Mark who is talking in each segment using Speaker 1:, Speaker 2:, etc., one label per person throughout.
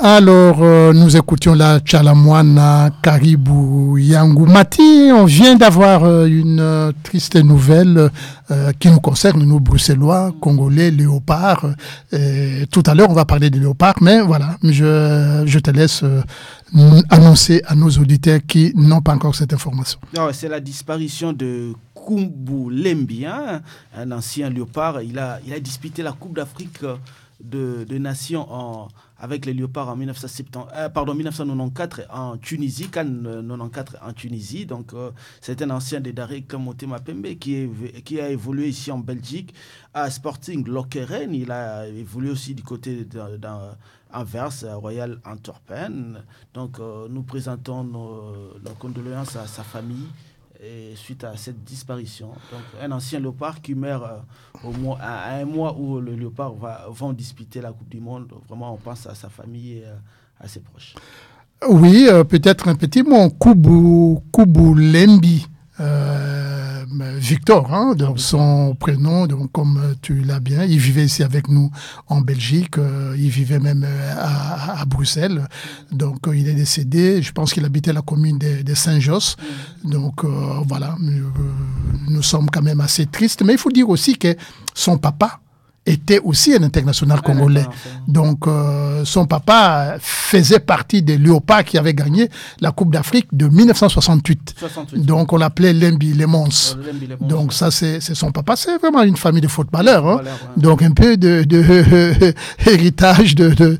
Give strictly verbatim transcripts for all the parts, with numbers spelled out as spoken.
Speaker 1: Alors, euh, nous écoutions la Tchalamwana Caribou Yangou Mati. On vient d'avoir euh, une euh, triste nouvelle euh, qui nous concerne, nous, Bruxellois, Congolais, léopards. Et tout à l'heure, on va parler des léopards, mais voilà, je, je te laisse euh, annoncer à nos auditeurs qui n'ont pas encore cette information.
Speaker 2: Non, c'est la disparition de Kumbu Lembia, un ancien léopard. Il a, il a disputé la Coupe d'Afrique de, de Nations en... avec les léopards en dix-neuf cent soixante-dix, euh, pardon, dix-neuf cent quatre-vingt-quatorze en Tunisie, Cannes quatre-vingt-quatorze en Tunisie. Donc, euh, c'est un ancien de Daré Kamote Mapembe qui, est, qui a évolué ici en Belgique à Sporting Lokeren. Il a évolué aussi du côté d'Anvers, Royal Antwerpen. Donc, euh, nous présentons nos, nos condoléances à sa famille. Et suite à cette disparition. Donc, un ancien léopard qui meurt euh, au mois, à, à un mois où le léopard va vont disputer la Coupe du Monde. Vraiment, on pense à sa famille et euh, à ses proches.
Speaker 1: Oui, euh, peut-être un petit mot. Kubu, Kubu Lembi. Euh, Victor, hein, donc son prénom, donc comme tu l'as bien, il vivait ici avec nous en Belgique, euh, il vivait même à, à Bruxelles, donc euh, il est décédé, je pense qu'il habitait la commune de, de Saint-Josse, donc euh, voilà, euh, nous sommes quand même assez tristes, mais il faut dire aussi que son papa était aussi un international congolais. Donc, euh, son papa faisait partie des léopards qui avaient gagné la Coupe d'Afrique de dix-neuf cent soixante-huit. soixante-huit. Donc, on l'appelait Lembi Lemons. Euh, Donc, ça, c'est, c'est son papa. C'est vraiment une famille de footballeurs. Hein. Ouais. Donc, un peu de, de euh, héritage de de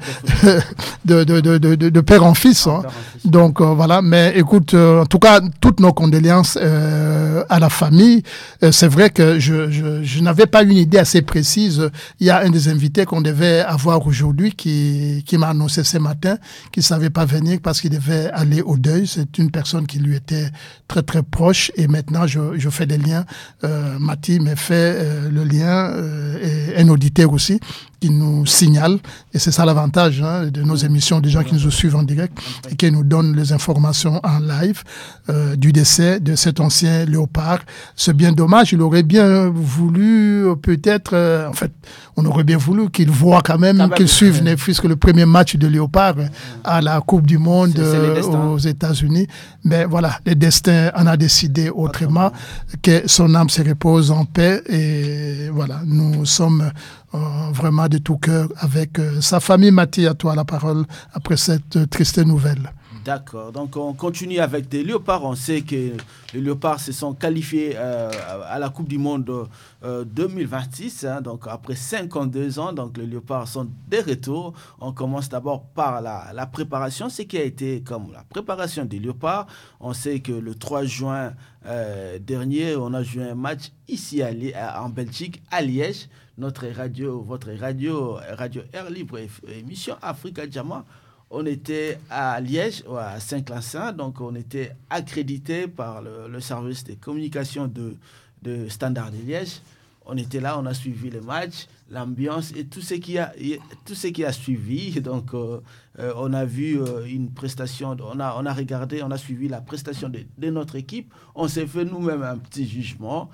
Speaker 1: de, de, de, de, de, de père en fils. Hein. Père en fils. Donc, euh, voilà. Mais écoute, euh, en tout cas, toutes nos condoléances euh, à la famille. Euh, c'est vrai que je, je, je n'avais pas une idée assez précise. Il y a un des invités qu'on devait avoir aujourd'hui qui, qui m'a annoncé ce matin qu'il ne savait pas venir parce qu'il devait aller au deuil. C'est une personne qui lui était très très proche et maintenant je, je fais des liens. Euh, Mati me fait euh, le lien euh, et un auditeur aussi qui nous signale, et c'est ça l'avantage hein, de nos émissions, des gens qui nous suivent en direct et qui nous donnent les informations en live euh, du décès de cet ancien léopard. C'est bien dommage, il aurait bien voulu peut-être, euh, en fait, on aurait bien voulu qu'il voit quand même, quand même qu'il suive, ne fût-ce que le premier match de léopard ouais. à la Coupe du Monde c'est, c'est euh, aux États-Unis. Mais voilà, le destin en a décidé autrement, que son âme se repose en paix, et voilà, nous sommes euh, vraiment de tout cœur avec euh, sa famille. Mati, à toi la parole après cette euh, triste nouvelle.
Speaker 2: D'accord, donc on continue avec des léopards. On sait que les léopards se sont qualifiés euh, à la Coupe du Monde euh, deux mille vingt-six, hein, donc après cinquante-deux ans, donc les léopards sont de retour. On commence d'abord par la, la préparation, ce qui a été comme la préparation des léopards. On sait que le trois juin euh, dernier, on a joué un match ici à, en Belgique, à Liège. Notre radio, votre radio, Radio Air Libre, émission Africa Jama. On était à Liège, à Saint-Classin, donc on était accrédité par le, le service de communication de, de Standard de Liège. On était là, on a suivi le match, l'ambiance et tout ce qui a, tout ce qui a suivi. Donc, euh, euh, on a vu euh, une prestation, on a, on a regardé, on a suivi la prestation de, de notre équipe. On s'est fait nous-mêmes un petit jugement.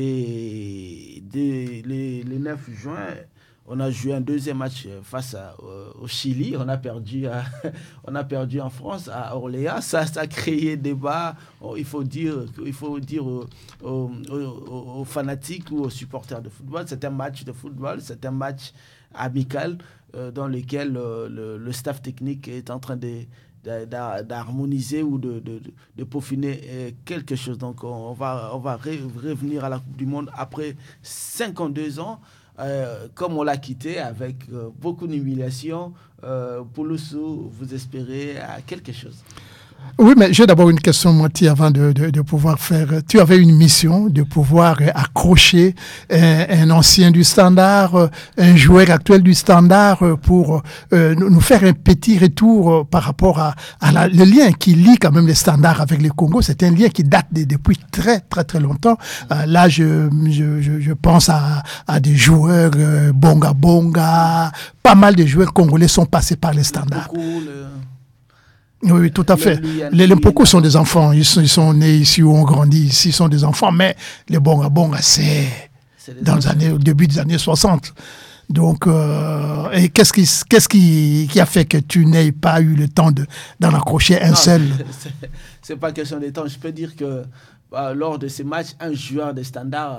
Speaker 2: Et dès les, les neuf juin, on a joué un deuxième match face à, euh, au Chili. On a perdu, à, on a perdu en France, à Orléans. Ça, ça a créé débat. Oh, il faut dire, il faut dire aux, aux, aux, aux fanatiques ou aux supporters de football, c'est un match de football, c'est un match amical euh, dans lequel euh, le, le staff technique est en train de d'harmoniser ou de, de, de peaufiner quelque chose. Donc on va, on va revenir à la Coupe du Monde après cinquante-deux ans. Euh, comme on l'a quitté avec euh, beaucoup d'humiliation, euh, Pouloussou, vous espérez à quelque chose?
Speaker 1: Oui, mais j'ai d'abord une question, Mati, avant de, de, de pouvoir faire... Tu avais une mission de pouvoir accrocher un, un ancien du Standard, un joueur actuel du Standard pour euh, nous faire un petit retour par rapport à, à la, le lien qui lie quand même les Standards avec le Congo. C'est un lien qui date de, depuis très, très, très longtemps. Euh, là, je, je, je pense à, à des joueurs euh, Bonga Bonga. Pas mal de joueurs congolais sont passés par les Standards. Beaucoup, le... Oui, oui, tout à fait. Les Limpopo sont des enfants. Ils sont, ils sont nés ici ou ont grandi ici. Ils sont des enfants. Mais les Bonga Bonga, c'est dans les années, au début des années soixante. Donc, euh, et qu'est-ce qui, qu'est-ce qui, qui a fait que tu n'aies pas eu le temps de, d'en accrocher un non, seul?
Speaker 2: C'est, c'est pas question de temps. Je peux dire que bah, lors de ces matchs, un joueur de Standard,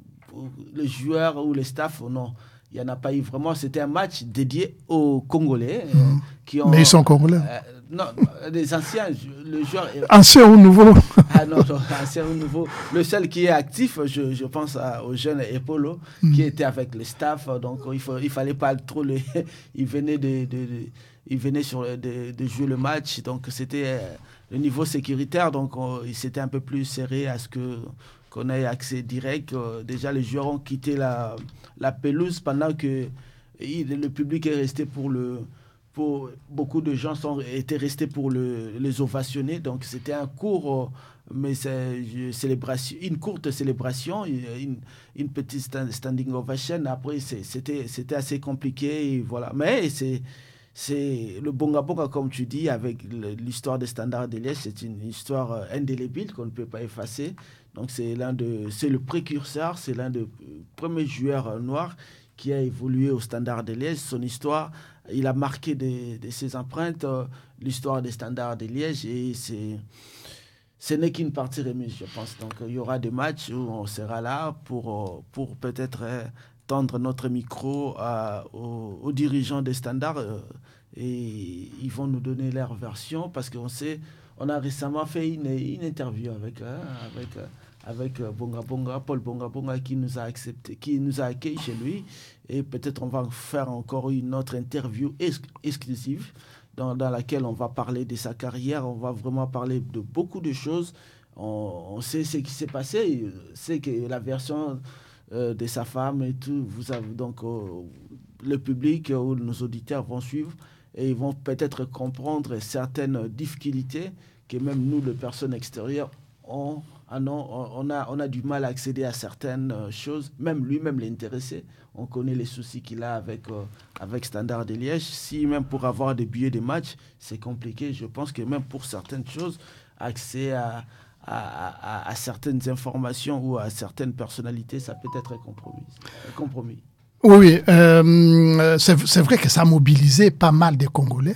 Speaker 2: le joueur ou le staff, non. Il n'y en a pas eu vraiment. C'était un match dédié aux Congolais. Mmh. Euh, qui ont,
Speaker 1: Mais ils sont Congolais.
Speaker 2: Euh, non, les anciens, le joueur.
Speaker 1: Ancien ou nouveau?
Speaker 2: Ah non, non, ancien ou nouveau. Le seul qui est actif, je, je pense à, au jeune Epolo, mmh. qui était avec le staff. Donc il ne il fallait pas trop le. Il venait de, de, de, il venait sur, de, de jouer le match. Donc c'était euh, le niveau sécuritaire. Donc on, c'était un peu plus serré à ce que. qu'on ait accès direct. Euh, déjà, les joueurs ont quitté la, la pelouse pendant que il, le public est resté pour le... Pour, beaucoup de gens sont, étaient restés pour le, les ovationner. Donc, c'était un court, euh, mais c'est, célébration, une courte célébration, une, une petite stand, standing ovation. Après, c'est, c'était, c'était assez compliqué. Et voilà. Mais c'est... C'est le Bonga Bonga, comme tu dis, avec l'histoire des Standards de Liège, c'est une histoire indélébile qu'on ne peut pas effacer. Donc c'est l'un de, c'est le précurseur, c'est l'un des premiers joueurs noirs qui a évolué au Standard de Liège. Son histoire, il a marqué de, de ses empreintes euh, l'histoire des Standards de Liège et c'est, ce n'est qu'une partie remise, je pense. Donc il y aura des matchs où on sera là pour, pour peut-être euh, tendre notre micro à, aux, aux dirigeants des Standards euh, et ils vont nous donner leur version parce qu'on sait, on a récemment fait une, une interview avec, hein, avec, avec Bonga Bonga, Paul Bonga Bonga qui nous a accepté, qui nous a accueillis chez lui et peut-être on va faire encore une autre interview ex- exclusive dans, dans laquelle on va parler de sa carrière, on va vraiment parler de beaucoup de choses, on, on sait ce qui s'est passé, c'est que la version euh, de sa femme et tout, vous avez donc euh, le public ou nos auditeurs vont suivre et ils vont peut-être comprendre certaines difficultés que même nous, les personnes extérieures, on, on, a, on a du mal à accéder à certaines choses. Même lui-même l'intéressé, on connaît les soucis qu'il a avec, euh, avec Standard de Liège. Si même pour avoir des billets de match, c'est compliqué. Je pense que même pour certaines choses, accès à, à, à, à certaines informations ou à certaines personnalités, ça peut être un compromis. Un compromis.
Speaker 1: Oui, oui euh, c'est, c'est vrai que ça a mobilisé pas mal de Congolais,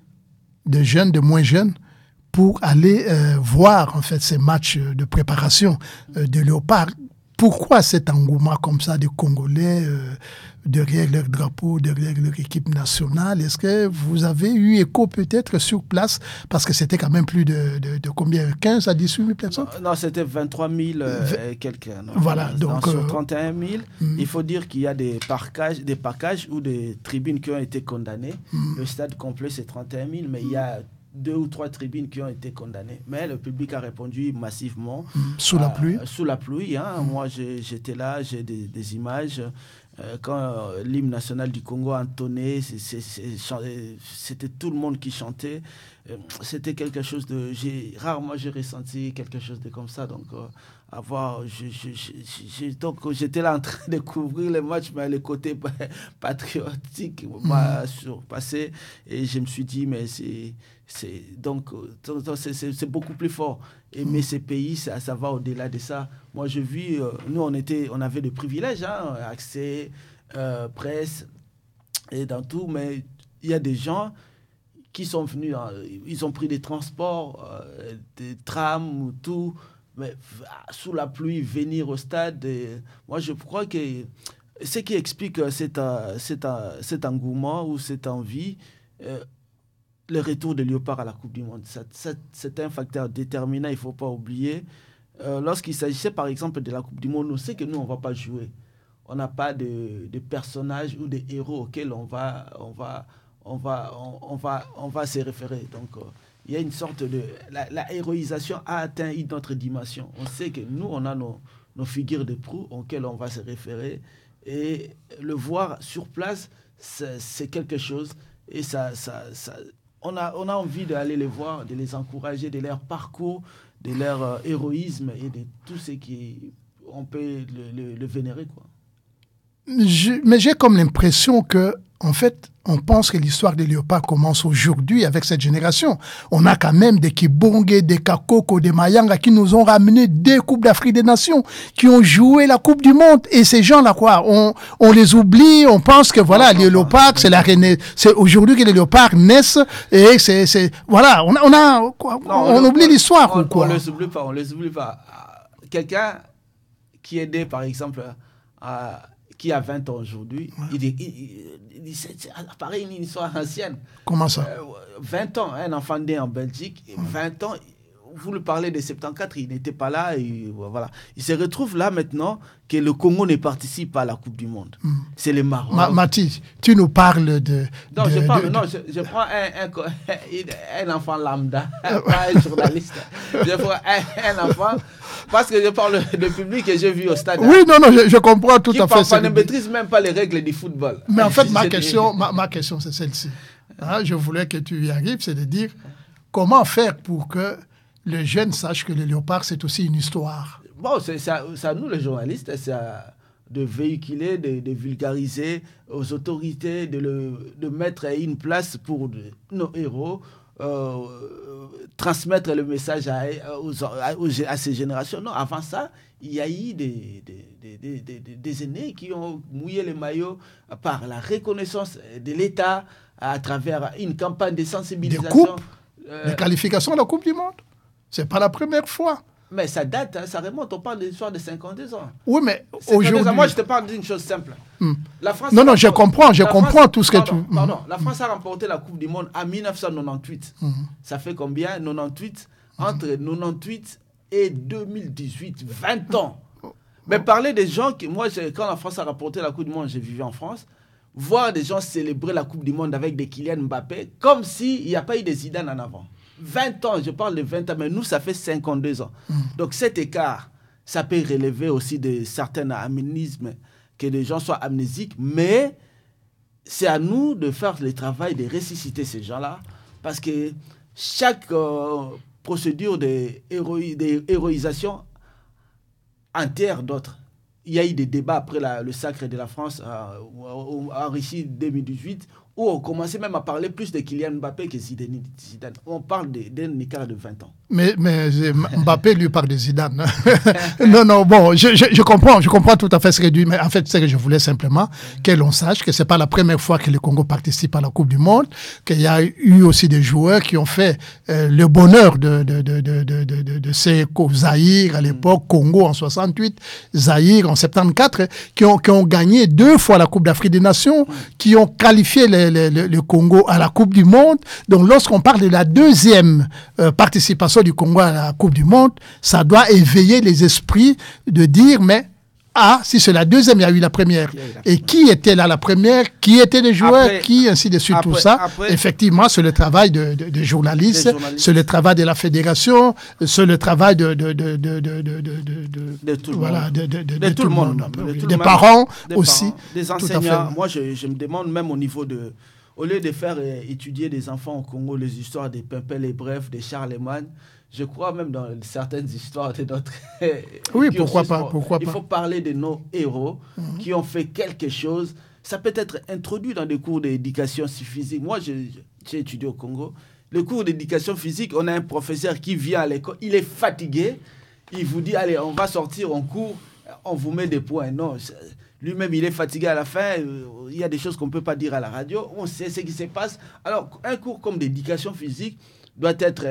Speaker 1: de jeunes, de moins jeunes, pour aller euh, voir en fait ces matchs de préparation euh, de Léopard. Pourquoi cet engouement comme ça de Congolais euh, derrière leur drapeau, derrière leur équipe nationale? Est-ce que vous avez eu écho peut-être sur place? Parce que c'était quand même plus de, de, de combien? quinze à dix-huit mille personnes?
Speaker 2: Non, c'était vingt-trois mille euh, et quelques. Non,
Speaker 1: voilà. Donc,
Speaker 2: sur
Speaker 1: euh,
Speaker 2: trente et un mille, mm. il faut dire qu'il y a des parcages, des parcages ou des tribunes qui ont été condamnées. Mm. Le stade complet, c'est trente et un mille, mais il y a deux ou trois tribunes qui ont été condamnées. Mais le public a répondu massivement.
Speaker 1: Mmh, sous la pluie.
Speaker 2: Euh, sous la pluie. Hein. Mmh. Moi, j'ai, j'étais là, j'ai des, des images. Euh, quand euh, l'hymne national du Congo entonnait, c'est, c'est, c'est, c'était tout le monde qui chantait. Euh, c'était quelque chose de... J'ai, rarement j'ai ressenti quelque chose de comme ça. Donc, euh, avoir, je, je, je, je, donc, j'étais là en train de couvrir les matchs, mais le côté patriotique m'a mmh. surpassé. Et je me suis dit, mais c'est... C'est, donc, c'est, c'est, c'est beaucoup plus fort. Aimer mmh. ces pays, ça, ça va au-delà de ça. Moi, je vis, euh, nous, on, était, on avait des privilèges, hein, accès, euh, presse, et dans tout, mais il y a des gens qui sont venus, hein, ils ont pris des transports, euh, des trams ou tout, mais sous la pluie, venir au stade. Et, moi, je crois que ce qui explique cet, cet, cet engouement ou cette envie, euh, le retour de Léopard à la Coupe du Monde, ça, ça, c'est un facteur déterminant, il ne faut pas oublier. Euh, lorsqu'il s'agissait par exemple de la Coupe du Monde, on sait que nous, on ne va pas jouer. On n'a pas de, de personnages ou de héros auxquels on va, on va, on va, on, on va, on va se référer. Donc, euh, il y a une sorte de... La, la héroïsation a atteint une autre dimension. On sait que nous, on a nos, nos figures de proue auxquelles on va se référer. Et le voir sur place, c'est, c'est quelque chose. Et ça... ça, ça On a, on a envie d'aller les voir, de les encourager, de leur parcours, de leur euh, héroïsme et de tout ce qui on peut le, le, le vénérer, quoi.
Speaker 1: Je, mais j'ai comme l'impression que, en fait, on pense que l'histoire des léopards commence aujourd'hui avec cette génération. On a quand même des Kibonge, des Kakoko, des Mayanga qui nous ont ramené des Coupes d'Afrique des Nations, qui ont joué la Coupe du Monde. Et ces gens-là, quoi, on, on les oublie, on pense que voilà, les léopards, c'est la reine, c'est aujourd'hui que les léopards naissent et c'est, c'est, voilà, on a, on a, quoi, non, on, on oublie l'histoire,
Speaker 2: on,
Speaker 1: ou quoi.
Speaker 2: On les oublie pas, on les oublie pas. Quelqu'un qui est né, par exemple, à, qui a vingt ans aujourd'hui, ouais. il, il, il, il, c'est, c'est pareil, une histoire ancienne.
Speaker 1: Comment ça
Speaker 2: euh, vingt ans, un enfant né en Belgique, ouais. vingt ans, vous lui parlez de soixante-quatorze, il n'était pas là, et voilà. Il se retrouve là maintenant que le Congo ne participe pas à la Coupe du Monde. Mm. C'est le Maroc.
Speaker 1: Ma, Mathis, tu nous parles de...
Speaker 2: Non,
Speaker 1: de,
Speaker 2: je, parle,
Speaker 1: de,
Speaker 2: non
Speaker 1: de...
Speaker 2: je, je prends un, un, un enfant lambda, pas un journaliste. Je prends un, un enfant... Parce que je parle de public que j'ai vu au stade.
Speaker 1: Oui, non, non, je, je comprends tout à fait.
Speaker 2: Qui ne maîtrise même pas les règles du football.
Speaker 1: Mais en fait, ma question, ma, ma question, c'est celle-ci. Hein, je voulais que tu y arrives, c'est de dire comment faire pour que les jeunes sachent que le léopard, c'est aussi une histoire.
Speaker 2: Bon, c'est à, à nous, les journalistes, c'est de véhiculer, de, de vulgariser aux autorités, de, le, de mettre une place pour de, nos héros. Euh, transmettre le message à, aux, à, à ces générations. Non, avant ça, il y a eu des, des, des, des, des, des aînés qui ont mouillé les maillots par la reconnaissance de l'État à travers une campagne de sensibilisation.
Speaker 1: Des coupes, euh, des qualifications à la Coupe du Monde. Ce n'est pas la première fois.
Speaker 2: Mais ça date, hein, ça remonte, on parle de l'histoire de cinquante-deux ans.
Speaker 1: Oui, mais aujourd'hui...
Speaker 2: Moi, je te parle d'une chose simple.
Speaker 1: Hmm. La France non, non, je comprends, je comprends
Speaker 2: France,
Speaker 1: tout ce que
Speaker 2: pardon,
Speaker 1: tu...
Speaker 2: Pardon, la France a remporté la Coupe du Monde en mille neuf cent quatre-vingt-dix-huit. Mm-hmm. Ça fait combien quatre-vingt-dix-huit mm-hmm. Entre quatre-vingt-dix-huit et deux mille dix-huit, vingt ans. Mm-hmm. Mais parler des gens... qui, moi, quand la France a remporté la Coupe du Monde, j'ai vécu en France, voir des gens célébrer la Coupe du Monde avec des Kylian Mbappé, comme s'il n'y a pas eu de Zidane en avant. vingt ans, je parle de vingt ans, mais nous, ça fait cinquante-deux ans. Mm. Donc cet écart, ça peut relever aussi de certains amnéismes, que les gens soient amnésiques, mais c'est à nous de faire le travail de ressusciter ces gens-là, parce que chaque euh, procédure d'héroïsation enterre d'autres. Il y a eu des débats après la, le sacre de la France euh, en Russie deux mille dix-huit, où on commençait même à parler plus de Kylian Mbappé que Zidane. Zidane. On parle d'un écart de vingt ans.
Speaker 1: Mais, mais Mbappé, lui, parle de Zidane. non, non, bon, je, je, je comprends, je comprends tout à fait ce que tu dis, mais en fait, c'est que je voulais simplement que l'on sache que ce n'est pas la première fois que le Congo participe à la Coupe du Monde, qu'il y a eu aussi des joueurs qui ont fait euh, le bonheur de, de, de, de, de, de, de, de ces Zaïre à l'époque, Congo en soixante-huit, Zaïre en soixante-quatorze, qui ont, qui ont gagné deux fois la Coupe d'Afrique des Nations, qui ont qualifié les Le, le, le Congo à la Coupe du Monde. Donc, lorsqu'on parle de la deuxième euh, participation du Congo à la Coupe du Monde, ça doit éveiller les esprits de dire, mais ah, si c'est la deuxième, il y a eu la première. Et qui était là la première? Qui étaient les joueurs? Après, qui, ainsi de suite, après, tout ça. Après, effectivement, c'est le travail de, de, de journalistes, journalistes. C'est le travail de la fédération, c'est le travail de, de, de, de, de, de, de,
Speaker 2: de tout
Speaker 1: voilà,
Speaker 2: le monde.
Speaker 1: De, de, de,
Speaker 2: de, de tout le monde. monde.
Speaker 1: Oui,
Speaker 2: de tout
Speaker 1: des
Speaker 2: le
Speaker 1: parents
Speaker 2: des
Speaker 1: aussi.
Speaker 2: Parents, des enseignants. Moi, je, je me demande même au niveau de... Au lieu de faire euh, étudier des enfants au Congo les histoires des Pimpel et Bref, des Charlemagne, je crois même dans certaines histoires de notre...
Speaker 1: oui, pourquoi pas, pourquoi
Speaker 2: Il
Speaker 1: pas.
Speaker 2: faut parler de nos héros mm-hmm. qui ont fait quelque chose. Ça peut être introduit dans des cours d'éducation physique. Moi, j'ai étudié au Congo. Le cours d'éducation physique, on a un professeur qui vient à l'école, il est fatigué, il vous dit, allez, on va sortir en cours, on vous met des points. Non, lui-même, il est fatigué à la fin. Il y a des choses qu'on ne peut pas dire à la radio. On sait ce qui se passe. Alors, un cours comme d'éducation physique doit être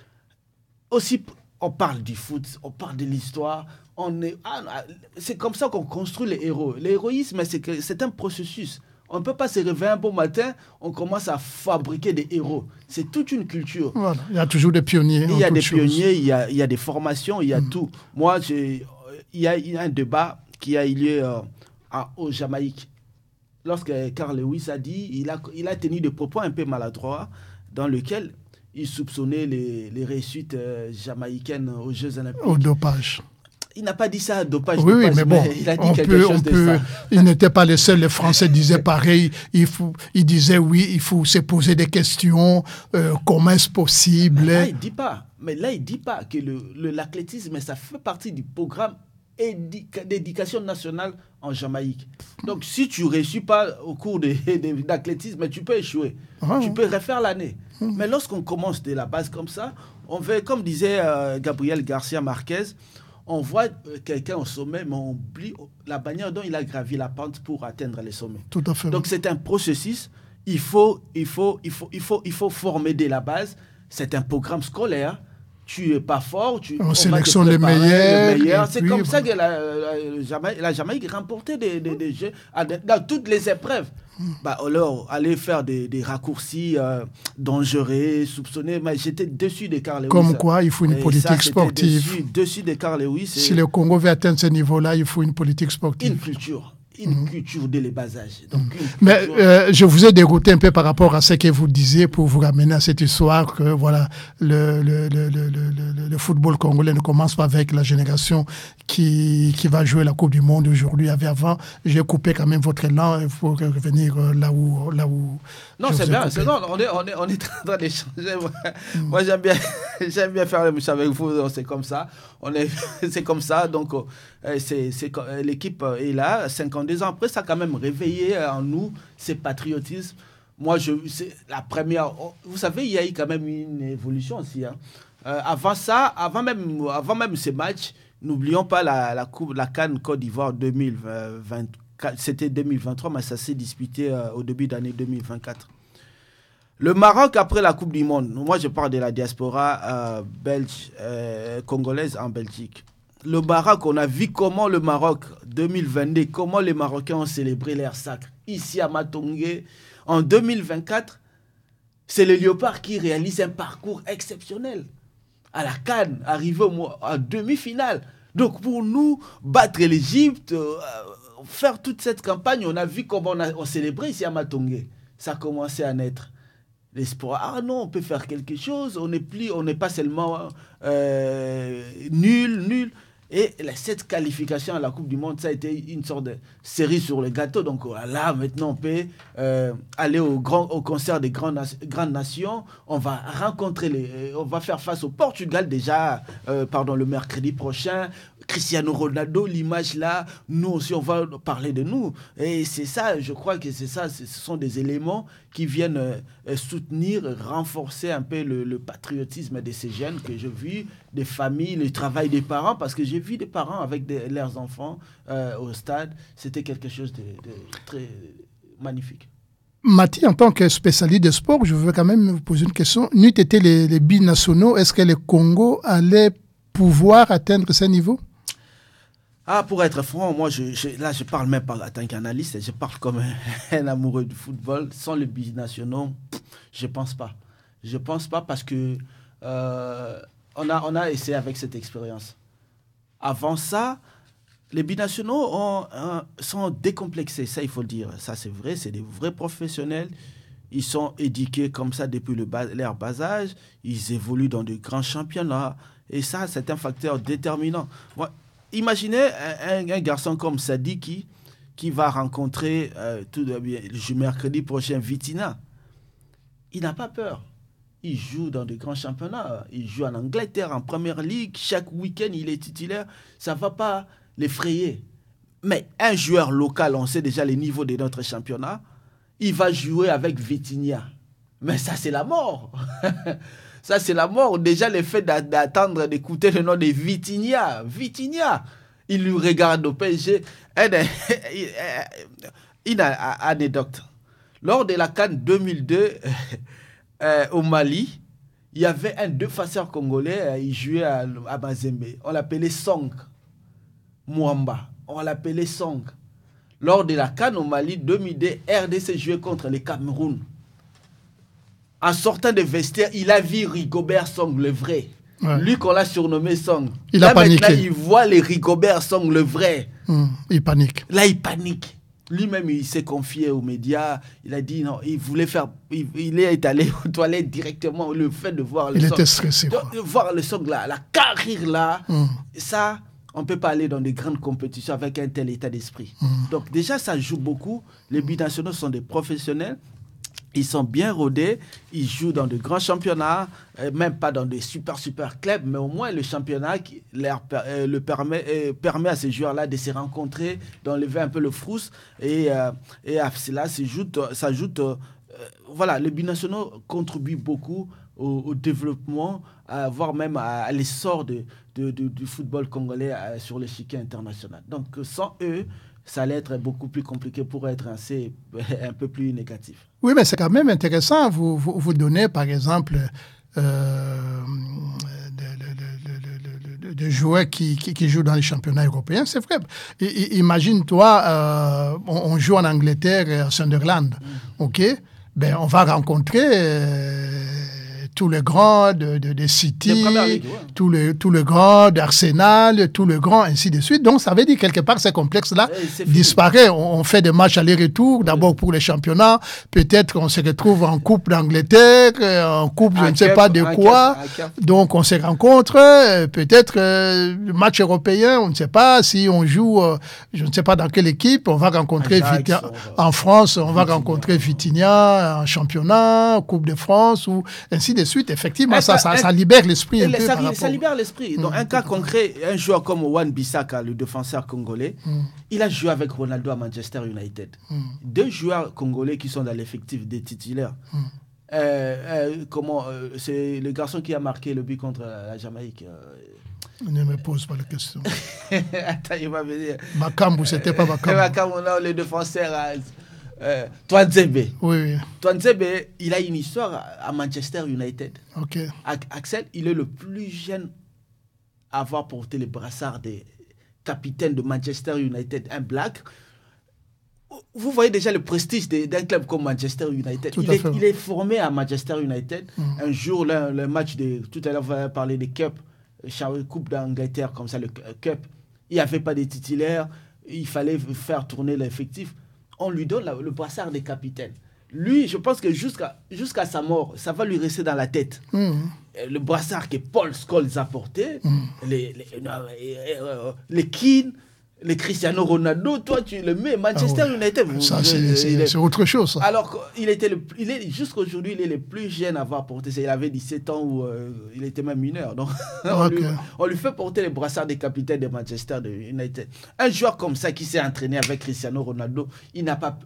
Speaker 2: aussi... On parle du foot, on parle de l'histoire. On est, ah, c'est comme ça qu'on construit les héros. L'héroïsme, c'est, c'est un processus. On ne peut pas se réveiller un beau matin, on commence à fabriquer des héros. C'est toute une culture.
Speaker 1: Voilà. Il y a toujours des pionniers.
Speaker 2: Il y a des chose. pionniers, il y a, il y a des formations, il y a mmh. tout. Moi, j'ai, il, y a, il y a un débat qui a eu lieu... Euh, À, au Jamaïque. Lorsque Carl Lewis a dit, il a, il a tenu des propos un peu maladroits dans lesquels il soupçonnait les, les réussites euh, jamaïcaines aux Jeux Olympiques.
Speaker 1: Au dopage.
Speaker 2: Il n'a pas dit ça, dopage.
Speaker 1: Oui,
Speaker 2: dopage,
Speaker 1: oui, mais bon,
Speaker 2: mais il a dit
Speaker 1: on
Speaker 2: quelque
Speaker 1: peut,
Speaker 2: chose
Speaker 1: on
Speaker 2: de
Speaker 1: peut,
Speaker 2: ça.
Speaker 1: Il n'était pas le seul. Les Français disaient pareil. Il, faut, il disait oui, il faut se poser des questions. Euh, comment est-ce possible?
Speaker 2: Mais là, il ne dit pas. Mais là, il dit pas que le, le, l'athlétisme, ça fait partie du programme d'éducation nationale en Jamaïque. Donc, si tu ne réussis pas au cours de, de, d'athlétisme, tu peux échouer. Ah, tu peux refaire l'année. Mmh. Mais lorsqu'on commence de la base comme ça, on veut, comme disait euh, Gabriel Garcia Marquez, on voit euh, quelqu'un au sommet, mais on oublie la manière dont il a gravi la pente pour atteindre les sommets.
Speaker 1: Tout à fait.
Speaker 2: Donc, c'est un processus. Il faut, il faut, il faut, il faut, il faut former dès la base. C'est un programme scolaire. Tu n'es pas fort, tu
Speaker 1: on, on sélectionne les meilleurs.
Speaker 2: Les meilleurs. C'est puis, comme ça que la, la, Jamaïque, la Jamaïque remportait des, des, des jeux dans toutes les épreuves. Hum. Bah, alors, aller faire des, des raccourcis euh, dangereux, soupçonnés. Mais j'étais dessus de Carl Lewis.
Speaker 1: Comme quoi, il faut une
Speaker 2: et
Speaker 1: politique
Speaker 2: ça,
Speaker 1: sportive.
Speaker 2: Dessus, dessus de Carl Lewis.
Speaker 1: Si le Congo veut atteindre ce niveau-là, il faut une politique sportive.
Speaker 2: Une culture. Une mmh. culture dès les bas âges. Donc, mmh.
Speaker 1: Mais euh, je vous ai dérouté un peu par rapport à ce que vous disiez pour vous ramener à cette histoire que voilà, le, le, le, le, le, le football congolais ne commence pas avec la génération qui, qui va jouer la Coupe du Monde aujourd'hui. Avant, j'ai coupé quand même votre élan pour revenir là où... Là où
Speaker 2: non, c'est bien. C'est non, on, est, on, est, on est en train d'échanger. Moi, mmh. moi j'aime, bien, j'aime bien faire le monsieur avec vous. C'est comme ça. On est, c'est comme ça. Donc, c'est, c'est, l'équipe est là, cinquante-deux ans après, ça a quand même réveillé en nous ce patriotisme. Moi, je, c'est la première. Vous savez, il y a eu quand même une évolution aussi. Hein. Euh, avant ça, avant même, avant même ces matchs, n'oublions pas la, la coupe, la CAN Côte d'Ivoire deux mille vingt-quatre. C'était deux mille vingt-trois, mais ça s'est disputé euh, au début d'année deux mille vingt-quatre. Le Maroc, après la Coupe du Monde, moi je parle de la diaspora euh, belge, euh, congolaise en Belgique. Le Maroc, on a vu comment le Maroc, deux mille vingt-deux, comment les Marocains ont célébré leur sacre. Ici à Matongé, en deux mille vingt-quatre, c'est le Léopard qui réalise un parcours exceptionnel. À la CAN, arrivé en demi-finale. Donc pour nous, battre l'Égypte, euh, faire toute cette campagne, on a vu comment on a on célébrait ici à Matongé. Ça a commencé à naître. L'espoir, ah non, on peut faire quelque chose, on n'est plus, on n'est pas seulement euh, nul, nul. Et cette qualification à la Coupe du Monde, ça a été une sorte de cerise sur le gâteau. Donc là, maintenant, on peut euh, aller au, grand, au concert des grandes, grandes nations. On va rencontrer, les, on va faire face au Portugal déjà, euh, pardon, le mercredi prochain. Cristiano Ronaldo, l'image là, nous aussi, on va parler de nous. Et c'est ça, je crois que c'est ça, ce sont des éléments qui viennent euh, soutenir, renforcer un peu le, le patriotisme de ces jeunes que j'ai vu, des familles, le travail des parents, parce que j'ai vu des parents avec des, leurs enfants euh, au stade. C'était quelque chose de, de très magnifique.
Speaker 1: Mati, en tant que spécialiste de sport, je veux quand même vous poser une question. N'eût été les, les binationaux, est-ce que le Congo allait pouvoir atteindre ce niveau?
Speaker 2: Ah, pour être franc, moi, je, je, là, je parle même pas en tant qu'analyste, je parle comme un, un amoureux du football. Sans les binationaux, je pense pas. Je pense pas parce que euh, on a, on a essayé avec cette expérience. Avant ça, les binationaux ont, euh, sont décomplexés, ça il faut le dire. Ça c'est vrai, c'est des vrais professionnels. Ils sont éduqués comme ça depuis le bas, leur bas âge. Ils évoluent dans de grands championnats. Et ça, c'est un facteur déterminant. Moi, imaginez un, un, un garçon comme Sadiki qui va rencontrer euh, tout de bien, le mercredi prochain Vitina. Il n'a pas peur. Il joue dans de grands championnats. Il joue en Angleterre, en Première Ligue. Chaque week-end, il est titulaire. Ça ne va pas l'effrayer. Mais un joueur local, on sait déjà les niveaux de notre championnat, il va jouer avec Vitinha. Mais ça, c'est la mort. Ça, c'est la mort. Déjà, le fait d'attendre, d'écouter le nom de Vitinha. Vitinha. Il lui regarde au P S G. Une anecdote. Lors de la CAN deux mille deux, euh, au Mali, il y avait un défenseur congolais, il jouait à, à Mazembe. On l'appelait Song Mwamba. On l'appelait Song. Lors de la CAN au Mali, deux mille deux, R D C jouait contre le Cameroun. En sortant des vestiaires, il a vu Rigobert Song, le vrai. Ouais. Lui qu'on l'a surnommé Song.
Speaker 1: Il
Speaker 2: là,
Speaker 1: a paniqué.
Speaker 2: Là, il voit les Rigobert Song, le vrai.
Speaker 1: Mmh, il panique.
Speaker 2: Là, il panique. Lui-même, il s'est confié aux médias. Il a dit non, il voulait faire. Il, il est allé aux toilettes directement. Le fait de voir le
Speaker 1: il
Speaker 2: Song.
Speaker 1: Il était stressé.
Speaker 2: De, de voir le Song là, la carrière là, mmh. ça. On ne peut pas aller dans des grandes compétitions avec un tel état d'esprit. Mmh. Donc déjà, ça joue beaucoup. Les binationaux sont des professionnels. Ils sont bien rodés, ils jouent dans de grands championnats, euh, même pas dans des super super clubs, mais au moins le championnat qui leur, euh, le permet, euh, permet à ces joueurs-là de se rencontrer, d'enlever un peu le frousse, et, euh, et à cela s'ajoute, s'ajoute, euh, voilà, les binationaux contribuent beaucoup au, au développement, à, voire même à, à l'essor de, de, de, du football congolais à, sur l'échiquier international. Donc sans eux, ça allait être beaucoup plus compliqué pour être assez, un peu plus négatif.
Speaker 1: Oui, mais c'est quand même intéressant. Vous, vous, vous donnez, par exemple, euh, des joueurs qui, qui, qui jouent dans les championnats européens. C'est vrai. I, imagine-toi, euh, on, on joue en Angleterre, à Sunderland. Mm. OK? Ben, on va rencontrer... Euh, tous les grands de, de, de City,
Speaker 2: Ligue, ouais.
Speaker 1: tous les tous les grands d'Arsenal, tous les grands, ainsi de suite. Donc, ça veut dire quelque part, ces complexes-là disparaissent. On, on fait des matchs aller-retour, d'abord pour les championnats. Peut-être on se retrouve en Coupe d'Angleterre, en Coupe, je un ne sais cap, pas de quoi. Cap, cap. Donc, on se rencontre. Peut-être euh, le match européen, on ne sait pas si on joue, euh, je ne sais pas dans quelle équipe. On va rencontrer Vitinha, en France, on va rencontrer Vitinha en championnat, Coupe de France, ou ainsi de suite. Effectivement, un ça, cas, ça, un, ça libère l'esprit. Un peu
Speaker 2: ça,
Speaker 1: par
Speaker 2: ça
Speaker 1: rapport...
Speaker 2: libère l'esprit. Donc, mmh, un cas concret, un joueur comme Wan-Bissaka, le défenseur congolais, mmh. il a joué avec Ronaldo à Manchester United. Mmh. Deux joueurs congolais qui sont dans l'effectif des titulaires. Mmh. Euh, euh, comment, euh, c'est le garçon qui a marqué le but contre la Jamaïque. Euh...
Speaker 1: Ne me pose pas la question.
Speaker 2: Attends, il va venir.
Speaker 1: Makambu, c'était pas Makambu.
Speaker 2: Makambu, non, le défenseur... Euh... Euh, Twanzebe.
Speaker 1: Oui, oui.
Speaker 2: Twanzebe, il a une histoire à Manchester United.
Speaker 1: Ok.
Speaker 2: Axel, il est le plus jeune à avoir porté le brassard des capitaines de Manchester United, un black. Vous voyez déjà le prestige d'un club comme Manchester United. Il est, il est formé à Manchester United. Mm. Un jour, là, le match de. Tout à l'heure, on va parler des Cup, Coupe d'Angleterre, comme ça, le Cup. Il n'y avait pas de titulaires. Il fallait faire tourner l'effectif. On lui donne la, le brassard des capitaines. Lui, je pense que jusqu'à jusqu'à sa mort, ça va lui rester dans la tête. Mmh. Le brassard que Paul Scholes a porté, mmh. les, les, les, les Keane, les Cristiano Ronaldo, toi tu le mets, Manchester ah ouais. United. Vous,
Speaker 1: ça, c'est autre chose. Ça.
Speaker 2: Alors, il était le, il est, jusqu'à aujourd'hui, il est le plus jeune à avoir porté. Il avait dix-sept ans ou euh, il était même mineur. Donc, on, okay. lui, on lui fait porter les brassards des capitaines de Manchester United. Un joueur comme ça qui s'est entraîné avec Cristiano Ronaldo, il n'a pas.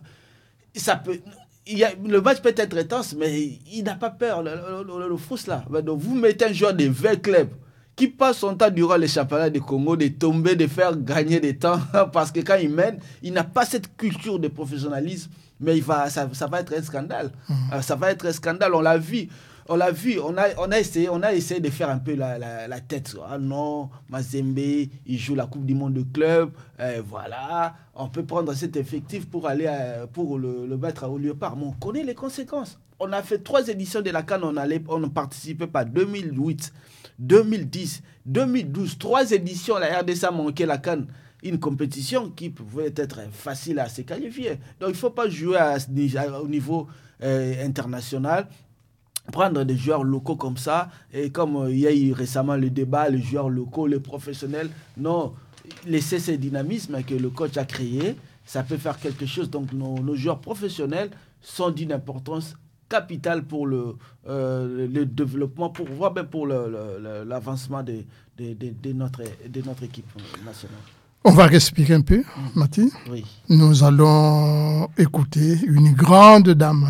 Speaker 2: Ça peut. Il y a, le match peut être intense, mais il n'a pas peur, le, le, le, le frousse là. Donc, vous mettez un joueur de vingt clubs qui passe son temps durant les championnats du Congo de tomber, de faire gagner des temps, parce que quand il mène, il n'a pas cette culture de professionnalisme, mais il va, ça, ça va être un scandale. Mmh. Euh, ça va être un scandale, on l'a vu. On l'a vu, on a, on, a essayé, on a essayé de faire un peu la, la, la tête. Ah non, Mazembe, il joue la Coupe du Monde de club. Euh, voilà, on peut prendre cet effectif pour aller à, pour le, le mettre au Léopard. Mais on connaît les conséquences. On a fait trois éditions de la CAN, on on ne participait pas. deux mille huit, deux mille dix, deux mille douze, trois éditions, la R D C a manqué la CAN. Une compétition qui pouvait être facile à se qualifier. Donc il ne faut pas jouer à, à, au niveau euh, international. Prendre des joueurs locaux comme ça, et comme euh, il y a eu récemment le débat, les joueurs locaux, les professionnels, non, laisser ce dynamisme que le coach a créé, ça peut faire quelque chose. Donc nos, nos joueurs professionnels sont d'une importance capitale pour le, euh, le développement, pour voir même pour le, le, l'avancement de, de, de, de, notre, de notre équipe nationale.
Speaker 1: On va respirer un peu, mmh. Mati.
Speaker 2: Oui.
Speaker 1: Nous allons écouter une grande dame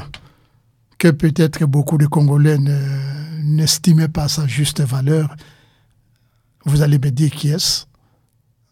Speaker 1: que peut-être beaucoup de Congolais ne, n'estimaient pas sa juste valeur. Vous allez me dire qui est-ce?